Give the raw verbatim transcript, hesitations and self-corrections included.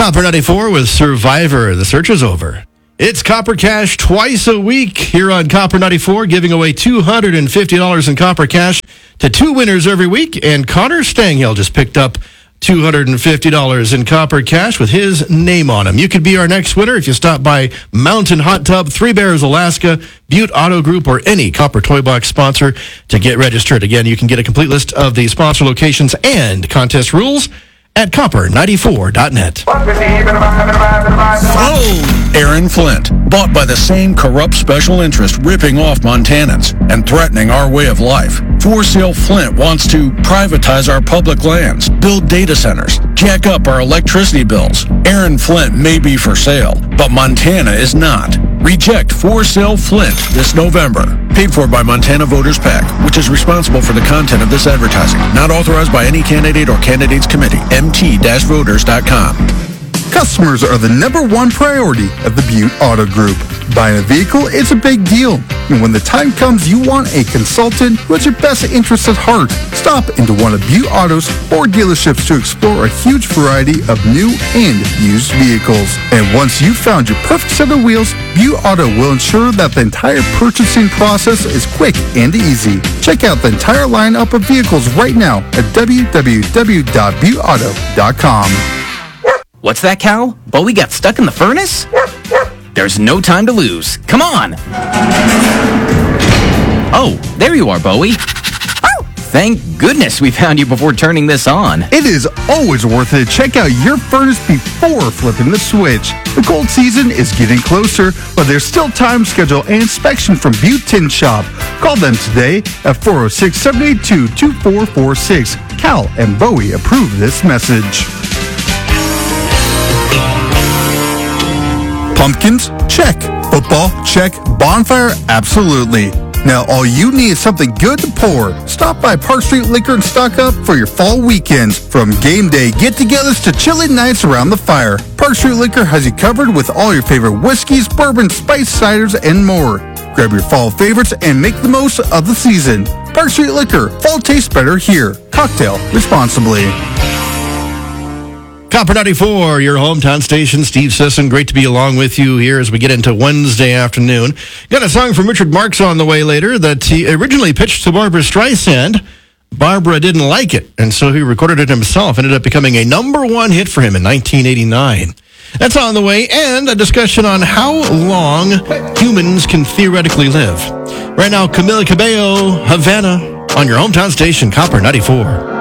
Copper ninety-four with Survivor. The search is over. It's Copper Cash twice a week here on Copper ninety-four, giving away two hundred fifty dollars in Copper Cash to two winners every week. And Connor Stanghill just picked up two hundred fifty dollars in Copper Cash with his name on him. You could be our next winner if you stop by Mountain Hot Tub, Three Bears, Alaska, Butte Auto Group, or any Copper Toy Box sponsor to get registered. Again, you can get a complete list of the sponsor locations and contest rules at copper ninety-four dot net. Oh, Aaron Flint, bought by the same corrupt special interest ripping off Montanans and threatening our way of life. For Sale Flint wants to privatize our public lands, build data centers, jack up our electricity bills. Aaron Flint may be for sale, but Montana is not. Reject For Sale Flint this November. Paid for by Montana Voters PAC, which is responsible for the content of this advertising. Not authorized by any candidate or candidates committee. M T voters dot com. Customers are the number one priority of the Butte Auto Group. Buying a vehicle is a big deal, and when the time comes you want a consultant who has your best interests at heart, stop into one of Butte Auto's four dealerships to explore a huge variety of new and used vehicles. And once you've found your perfect set of wheels, Butte Auto will ensure that the entire purchasing process is quick and easy. Check out the entire lineup of vehicles right now at w w w dot butte auto dot com. What's that, Cal? Bowie got stuck in the furnace? There's no time to lose. Come on! Oh, there you are, Bowie. Thank goodness we found you before turning this on. It is always worth it to check out your furnace before flipping the switch. The cold season is getting closer, but there's still time to schedule an inspection from Butte Tin Shop. Call them today at four oh six, seven eight two, two four four six. Cal and Bowie approve this message. Pumpkins? Check. Football? Check. Bonfire? Absolutely. Now all you need is something good to pour. Stop by Park Street Liquor and stock up for your fall weekends. From game day get-togethers to chilly nights around the fire, Park Street Liquor has you covered with all your favorite whiskeys, bourbon, spice ciders, and more. Grab your fall favorites and make the most of the season. Park Street Liquor. Fall tastes better here. Cocktail responsibly. Copper ninety-four, your hometown station. Steve Sisson, great to be along with you here as we get into Wednesday afternoon. Got a song from Richard Marx on the way later that he originally pitched to Barbra Streisand. Barbara didn't like it, and so he recorded it himself. Ended up becoming a number one hit for him in nineteen eighty-nine. That's on the way, and a discussion on how long humans can theoretically live. Right now, Camila Cabello, Havana, on your hometown station, Copper ninety-four.